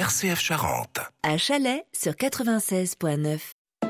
RCF Charente. À Chalais sur 96.9.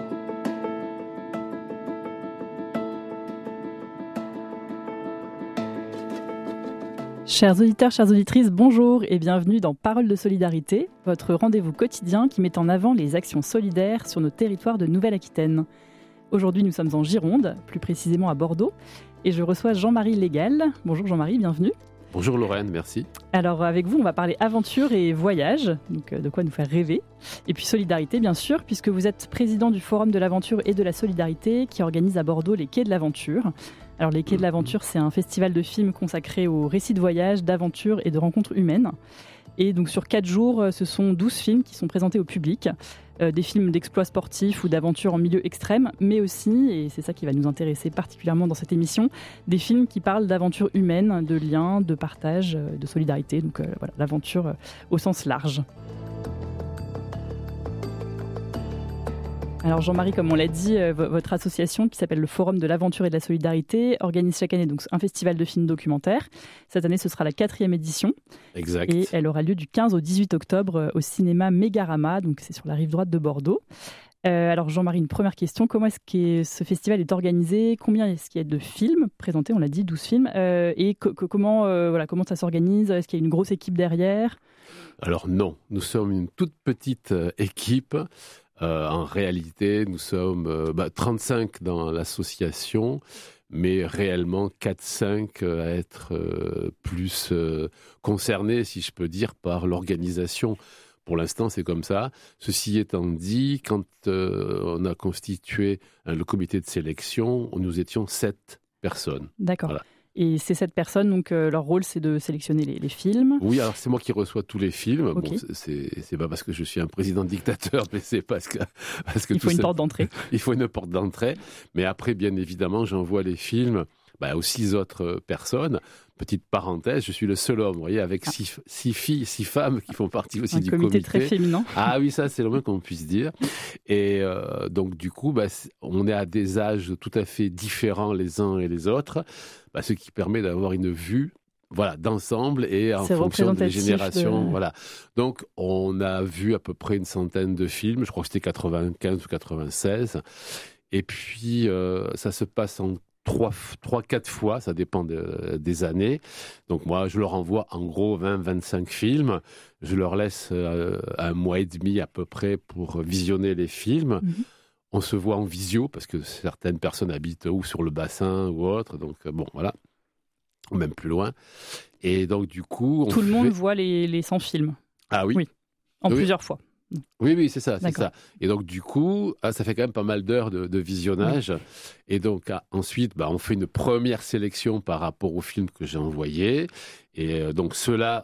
Chers auditeurs, chères auditrices, bonjour et bienvenue dans Paroles de solidarité, votre rendez-vous quotidien qui met en avant les actions solidaires sur nos territoires de Nouvelle-Aquitaine. Aujourd'hui, nous sommes en Gironde, plus précisément à Bordeaux, et je reçois Jean-Marie Légal. Bonjour Jean-Marie, bienvenue. Bonjour Lorraine, merci. Alors avec vous, on va parler aventure et voyage, donc de quoi nous faire rêver. Et puis solidarité bien sûr, puisque vous êtes président du Forum de l'aventure et de la solidarité qui organise à Bordeaux les Quais de l'aventure. Alors les Quais de l'aventure, c'est un festival de films consacré aux récits de voyage, d'aventure et de rencontres humaines. Et donc sur 4 jours, ce sont 12 films qui sont présentés au public. Des films d'exploits sportifs ou d'aventures en milieu extrême, mais aussi, et c'est ça qui va nous intéresser particulièrement dans cette émission, des films qui parlent d'aventures humaines, de liens, de partage, de solidarité, donc voilà, l'aventure au sens large. Alors Jean-Marie, comme on l'a dit, votre association qui s'appelle le Forum de l'aventure et de la solidarité organise chaque année donc un festival de films documentaires. Cette année, ce sera la 4e édition. Exact. Et elle aura lieu du 15 au 18 octobre au cinéma Mégarama, donc c'est sur la rive droite de Bordeaux. Alors Jean-Marie, une première question. Comment est-ce que ce festival est organisé ? Combien est-ce qu'il y a de films présentés ? On l'a dit, 12 films. Et comment ça s'organise ? Est-ce qu'il y a une grosse équipe derrière ? Alors non, nous sommes une toute petite équipe. En réalité, nous sommes 35 dans l'association, mais réellement 4-5 à être plus concernés, si je peux dire, par l'organisation. Pour l'instant, c'est comme ça. Ceci étant dit, quand on a constitué le comité de sélection, nous étions 7 personnes. D'accord. Voilà. Et ces 7 personnes, donc leur rôle, c'est de sélectionner les films. Oui, alors c'est moi qui reçois tous les films. Okay. Bon, c'est pas parce que je suis un président dictateur, mais c'est parce que il faut une porte d'entrée. Il faut une porte d'entrée. Mais après, bien évidemment, j'envoie les films aux 6 autres personnes. Petite parenthèse, je suis le seul homme, vous voyez, avec 6 filles, 6 femmes qui font partie aussi du comité. Un comité très féminin. Ah oui, ça, c'est le moins qu'on puisse dire. Et donc, du coup, on est à des âges tout à fait différents les uns et les autres, ce qui permet d'avoir une vue d'ensemble et en fonction des générations. Voilà. Donc, on a vu à peu près une centaine de films, je crois que c'était 95 ou 96. Et puis, ça se passe en 3-4 fois, ça dépend des années. Donc moi, je leur envoie en gros 20-25 films. Je leur laisse 1 mois et demi à peu près pour visionner les films. Mm-hmm. On se voit en visio parce que certaines personnes habitent ou sur le bassin ou autre. Donc voilà, ou même plus loin. Et donc du coup... Tout le monde voit les 100 films. Ah oui. Oui, plusieurs fois. Oui, c'est ça. Et donc, du coup, ça fait quand même pas mal d'heures de visionnage. Oui. Et donc, ensuite, on fait une première sélection par rapport aux films que j'ai envoyés. Et donc, ceux-là,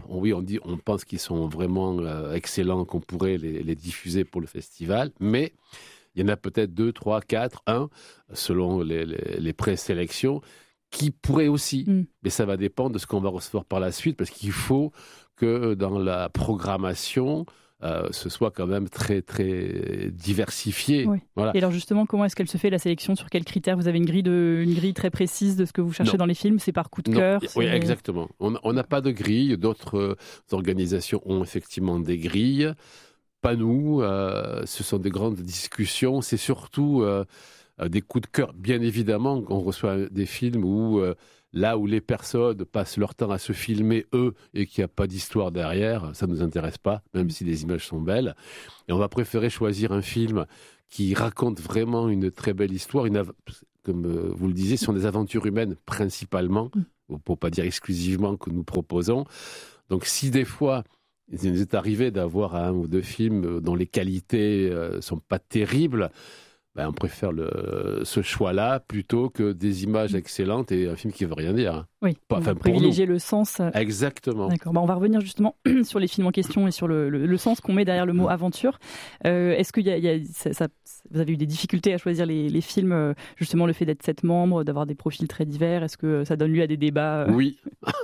on pense qu'ils sont vraiment excellents, qu'on pourrait les diffuser pour le festival. Mais il y en a peut-être 2, 3, 4, 1, selon les présélections, qui pourraient aussi. Mais ça va dépendre de ce qu'on va recevoir par la suite, parce qu'il faut que dans la programmation... ce soit quand même très, très diversifié. Oui. Voilà. Et alors justement, comment est-ce qu'elle se fait la sélection ? Sur quels critères ? Vous avez une grille très précise de ce que vous cherchez dans les films ? C'est par coup de cœur ? Oui, exactement. On n'a pas de grille. D'autres organisations ont effectivement des grilles. Pas nous. Ce sont des grandes discussions. C'est surtout des coups de cœur. Bien évidemment, on reçoit des films où... là où les personnes passent leur temps à se filmer, eux, et qu'il n'y a pas d'histoire derrière, ça ne nous intéresse pas, même si les images sont belles. Et on va préférer choisir un film qui raconte vraiment une très belle histoire. Comme vous le disiez, ce sont des aventures humaines principalement, pour ne pas dire exclusivement, que nous proposons. Donc si des fois, il nous est arrivé d'avoir 1 ou 2 films dont les qualités ne sont pas terribles, on préfère ce choix-là plutôt que des images excellentes et un film qui ne veut rien dire. Oui, privilégier le sens. Exactement. D'accord. On va revenir justement sur les films en question et sur le sens qu'on met derrière le mot aventure. Est-ce qu'il vous avez eu des difficultés à choisir les films, justement le fait d'être 7 membres, d'avoir des profils très divers, est-ce que ça donne lieu à des débats Oui.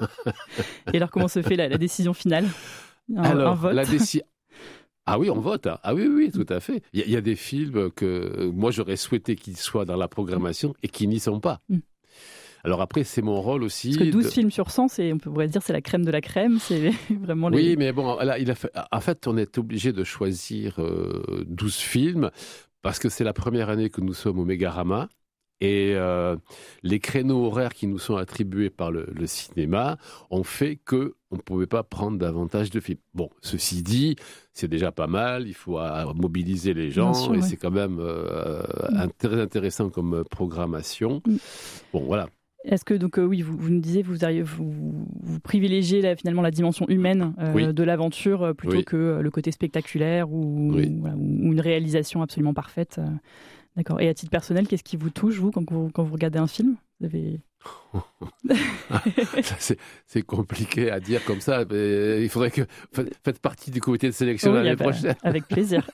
Et alors comment se fait la décision finale ? Un vote. La décision... Ah oui, on vote. Ah oui, tout à fait. Il y a des films que moi, j'aurais souhaité qu'ils soient dans la programmation et qui n'y sont pas. Alors après, c'est mon rôle aussi. Parce que 12 films sur 100, on pourrait dire c'est la crème de la crème. C'est vraiment Oui, mais bon, là, en fait, on est obligé de choisir 12 films parce que c'est la première année que nous sommes au Mégarama. Et les créneaux horaires qui nous sont attribués par le cinéma ont fait qu'on ne pouvait pas prendre davantage de films. Bon, ceci dit, c'est déjà pas mal, il faut mobiliser les gens, sûr, et ouais. c'est quand même très intéressant comme programmation. Bon, voilà. Est-ce que, donc, oui, vous nous disiez, vous privilégiez finalement la dimension humaine Oui. de l'aventure plutôt Oui. que le côté spectaculaire ou une réalisation absolument parfaite. D'accord. Et à titre personnel, qu'est-ce qui vous touche, vous, quand vous regardez un film? Vous avez... C'est compliqué à dire comme ça. Mais il faudrait que faites partie du comité de sélection l'année prochaine. Avec plaisir.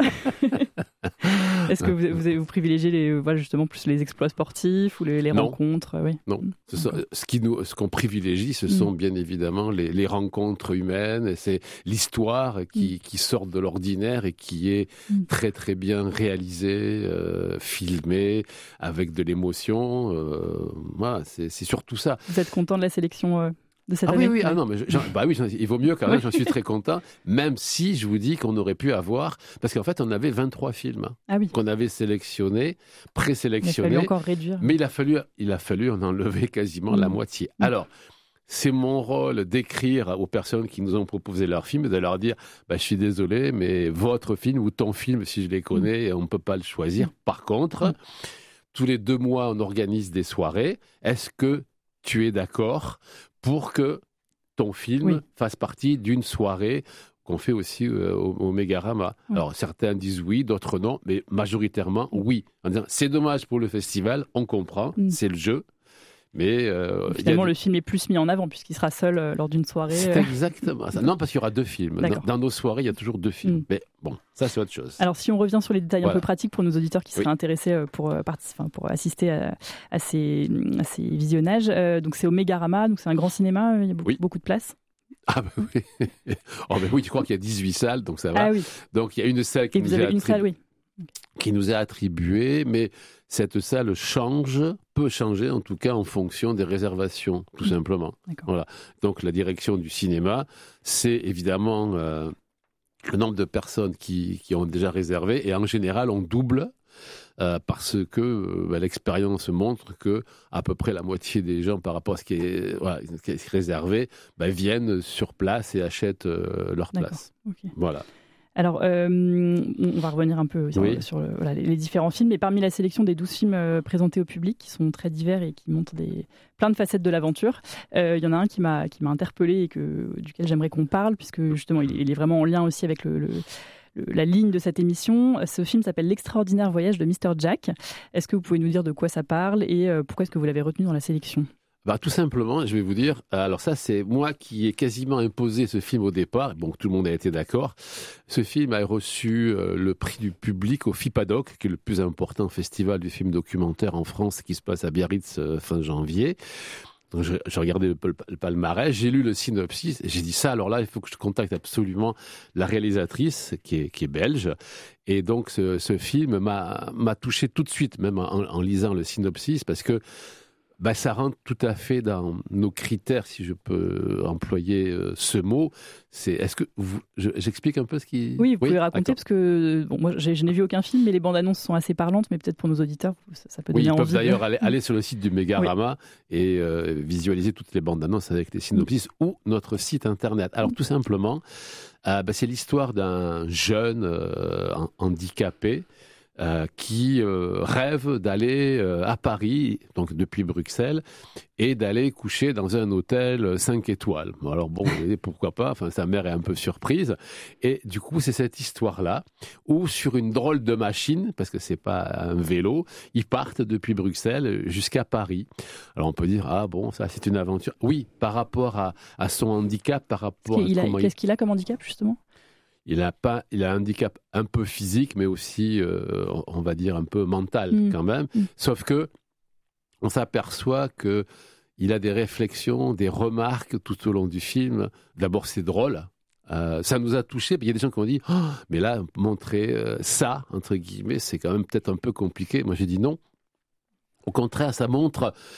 Est-ce que vous privilégiez justement plus les exploits sportifs ou les rencontres? Oui. Non. Ce qu'on privilégie, ce sont bien évidemment les rencontres humaines. Et c'est l'histoire qui sort de l'ordinaire et qui est très très bien réalisée, filmée, avec de l'émotion. Voilà, c'est surtout ça. Vous êtes content de la sélection de cette année? Oui. Ah non, mais il vaut mieux quand même. J'en suis très content. Même si je vous dis qu'on aurait pu avoir, parce qu'en fait, on avait 23 films qu'on avait sélectionnés, présélectionnés. Il a fallu encore réduire. Mais il a fallu en enlever quasiment la moitié. Alors, c'est mon rôle d'écrire aux personnes qui nous ont proposé leur film et de leur dire je suis désolé, mais votre film ou ton film, si je les connais, on ne peut pas le choisir. Par contre, tous les 2 mois, on organise des soirées. Est-ce que tu es d'accord pour que ton film fasse partie d'une soirée qu'on fait aussi au Mégarama? Alors, certains disent oui, d'autres non, mais majoritairement, oui. En disant, c'est dommage pour le festival, on comprend, c'est le jeu. Mais finalement, le film est plus mis en avant puisqu'il sera seul lors d'une soirée. C'est exactement ça. Non, parce qu'il y aura 2 films. Dans nos soirées, il y a toujours 2 films. Mais bon, ça, c'est autre chose. Alors, si on revient sur les détails un peu pratiques pour nos auditeurs qui seraient intéressés pour assister à ces visionnages, donc c'est au Mégarama, donc c'est un grand cinéma, il y a beaucoup de place. Ah ben oui. Oh ben oui, tu crois qu'il y a 18 salles, donc ça va. Ah oui. Donc il y a une salle qui nous est attribuée, mais cette salle peut changer en tout cas en fonction des réservations, tout simplement. Voilà. Donc la direction du cinéma, c'est évidemment le nombre de personnes qui ont déjà réservé, et en général on double parce que l'expérience montre que à peu près la moitié des gens par rapport à ce qui est réservé viennent sur place et achètent leur place. Okay. Voilà. Alors, on va revenir un peu sur les différents films. Et parmi la sélection des 12 films présentés au public, qui sont très divers et qui montrent plein de facettes de l'aventure, il y en a un qui m'a interpellée et duquel j'aimerais qu'on parle, puisque justement, il est vraiment en lien aussi avec la ligne de cette émission. Ce film s'appelle L'extraordinaire voyage de Mr. Jack. Est-ce que vous pouvez nous dire de quoi ça parle et pourquoi est-ce que vous l'avez retenu dans la sélection ? Tout simplement, je vais vous dire, alors ça c'est moi qui ai quasiment imposé ce film au départ, bon tout le monde a été d'accord. Ce film a reçu le prix du public au FIPADOC, qui est le plus important festival du film documentaire en France, qui se passe à Biarritz fin janvier. Donc j'ai regardé le palmarès, j'ai lu le synopsis, et j'ai dit ça, alors là il faut que je contacte absolument la réalisatrice qui est belge. Et donc ce film m'a touché tout de suite, même en lisant le synopsis, parce que ça rentre tout à fait dans nos critères, si je peux employer ce mot. Est-ce que j'explique un peu ce qui... Oui, vous pouvez raconter, parce que moi, je n'ai vu aucun film, mais les bandes annonces sont assez parlantes, mais peut-être pour nos auditeurs, ça peut donner envie. Ils peuvent d'ailleurs aller sur le site du Mégarama et visualiser toutes les bandes annonces avec les synopsis ou notre site internet. Alors tout simplement, c'est l'histoire d'un jeune handicapé qui rêve d'aller à Paris, donc depuis Bruxelles, et d'aller coucher dans un hôtel 5 étoiles. Alors bon, pourquoi pas, enfin, sa mère est un peu surprise. Et du coup, c'est cette histoire-là, où sur une drôle de machine, parce que c'est pas un vélo, ils partent depuis Bruxelles jusqu'à Paris. Alors on peut dire, ah bon, ça c'est une aventure. Oui, par rapport à son handicap, par rapport à... Qu'est-ce qu'il a comme handicap, justement ? Il a un handicap un peu physique, mais aussi, on va dire, un peu mental quand même. Sauf que on s'aperçoit qu'il a des réflexions, des remarques tout au long du film. D'abord, c'est drôle. Ça nous a touchés. Il y a des gens qui ont dit « mais là, montrer ça, entre guillemets, c'est quand même peut-être un peu compliqué. » Moi, j'ai dit non. Au contraire, ça montre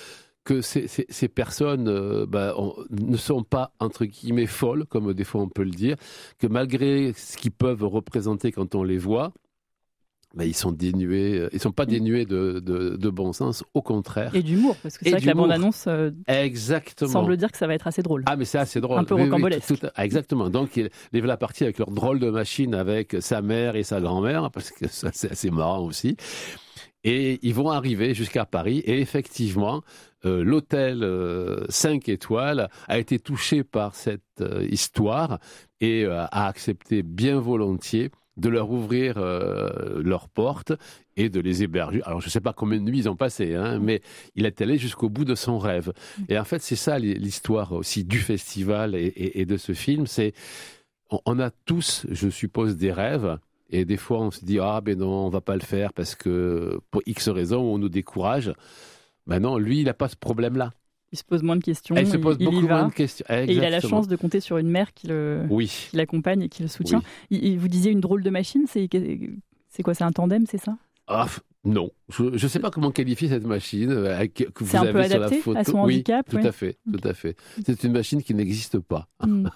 que ces personnes ne sont pas, entre guillemets, folles, comme des fois on peut le dire, que malgré ce qu'ils peuvent représenter quand on les voit, ils sont pas dénués de bon sens, au contraire. Et d'humour, parce que c'est vrai que la bande-annonce exactement. semble dire que ça va être assez drôle. Ah, mais c'est assez drôle. Un peu rocambolesque. Exactement. Donc, les voilà partis avec leur drôle de machine avec sa mère et sa grand-mère, parce que ça, c'est assez marrant aussi. Et ils vont arriver jusqu'à Paris. Et effectivement, l'hôtel 5 étoiles a été touché par cette histoire et a accepté bien volontiers de leur ouvrir leurs portes et de les héberger. Alors, je ne sais pas combien de nuits ils ont passé, mais il est allé jusqu'au bout de son rêve. Et en fait, c'est ça l'histoire aussi du festival et de ce film. C'est, on a tous, je suppose, des rêves. Et des fois, on se dit, ben non, on ne va pas le faire parce que pour X raisons, on nous décourage. Ben non, lui, il n'a pas ce problème-là. Il se pose moins de questions. Il se pose beaucoup moins de questions. Et il a la chance de compter sur une mère qui l'accompagne et qui le soutient. Oui. Vous disiez une drôle de machine, c'est quoi? C'est un tandem, c'est ça? Non, je ne sais pas comment qualifier cette machine que vous avez sur la photo. C'est un peu adapté à son handicap. Tout à fait. C'est une machine qui n'existe pas.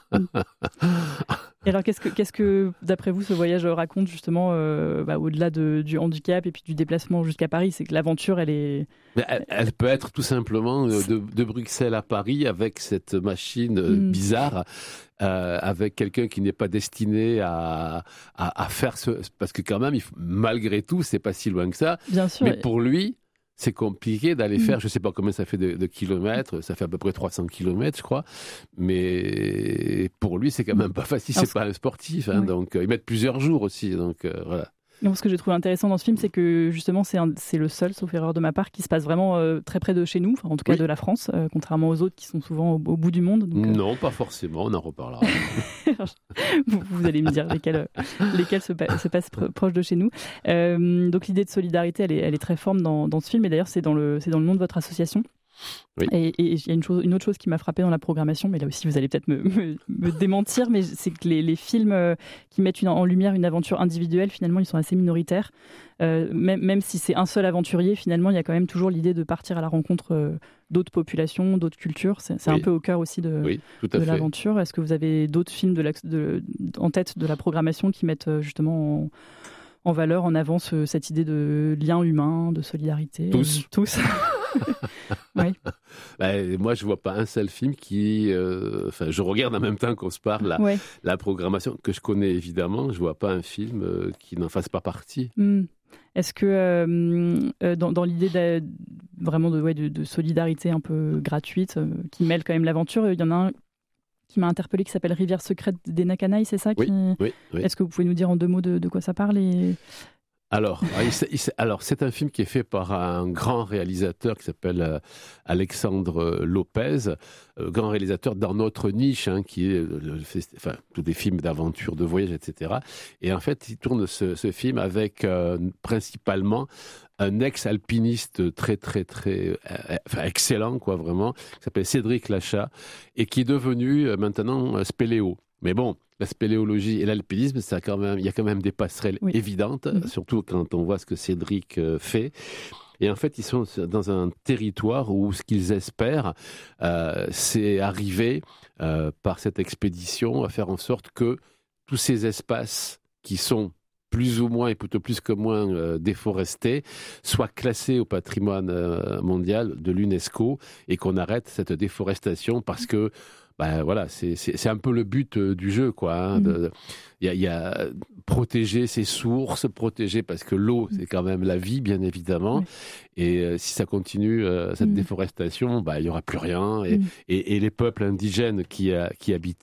Et alors, qu'est-ce que, d'après vous, ce voyage raconte justement au-delà du handicap et puis du déplacement jusqu'à Paris? C'est que l'aventure, elle peut être tout simplement de Bruxelles à Paris avec cette machine bizarre, avec quelqu'un qui n'est pas destiné à faire parce que quand même, malgré tout, c'est pas si loin que ça. Bien sûr. Mais pour lui, c'est compliqué d'aller faire, je ne sais pas combien ça fait de kilomètres, ça fait à peu près 300 kilomètres, je crois, mais pour lui, c'est quand même pas facile, c'est pas un sportif, donc ils mettent plusieurs jours aussi, donc voilà. Non, ce que j'ai trouvé intéressant dans ce film, c'est que justement, c'est le seul, sauf erreur de ma part, qui se passe vraiment très près de chez nous, en tout cas de la France, contrairement aux autres qui sont souvent au bout du monde. Donc, non, pas forcément, on en reparlera. vous allez me dire lesquels se passent proches de chez nous. Donc l'idée de solidarité, elle est très forte dans ce film, et d'ailleurs c'est dans le nom de votre association. Oui. Et il y a une autre chose qui m'a frappée dans la programmation, mais là aussi vous allez peut-être me démentir, mais c'est que les films qui mettent en lumière une aventure individuelle, finalement ils sont assez minoritaires. Même si c'est un seul aventurier, finalement il y a quand même toujours l'idée de partir à la rencontre d'autres populations, d'autres cultures. C'est un peu au cœur aussi de l'aventure. Est-ce que vous avez d'autres films en tête de la programmation qui mettent justement en valeur, en avant cette idée de lien humain, de solidarité? Tous. Oui. Moi, je vois pas un seul film qui... je regarde en même temps qu'on se parle la programmation, que je connais évidemment. Je vois pas un film qui n'en fasse pas partie. Est-ce que dans l'idée vraiment de solidarité un peu gratuite, qui mêle quand même l'aventure, il y en a un qui m'a interpellée qui s'appelle Rivière secrète des Nakanaï, c'est ça? Oui. Est-ce que vous pouvez nous dire en 2 mots de quoi ça parle Alors, c'est un film qui est fait par un grand réalisateur qui s'appelle Alexandre Lopez, grand réalisateur dans notre niche, qui est tous des films d'aventure, de voyage, etc. Et en fait, il tourne ce film avec principalement un ex-alpiniste très, très, très excellent, vraiment, qui s'appelle Cédric Lachat, et qui est devenu maintenant spéléo. Mais bon, la spéléologie et l'alpinisme, il y a quand même des passerelles évidentes, surtout quand on voit ce que Cédric fait. Et en fait, ils sont dans un territoire où ce qu'ils espèrent, c'est arriver par cette expédition à faire en sorte que tous ces espaces qui sont plus ou moins, et plutôt plus que moins déforestés, soient classés au patrimoine mondial de l'UNESCO et qu'on arrête cette déforestation parce que c'est un peu le but du jeu, quoi. Il y a protéger ses sources, protéger parce que l'eau, c'est quand même la vie, bien évidemment. Et si ça continue, cette déforestation, il n'y aura plus rien. Et les peuples indigènes qui habitent